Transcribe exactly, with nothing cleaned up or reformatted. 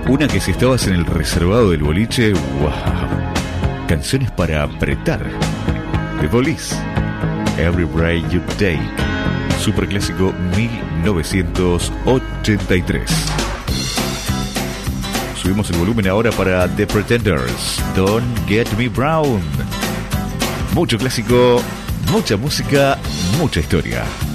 Una que si estabas en el reservado del boliche, wow. Canciones para apretar. The Police, Every Breath You Take. Superclásico mil novecientos ochenta y tres. Subimos el volumen ahora para The Pretenders, Don't Get Me Brown. Mucho clásico, mucha música, mucha historia.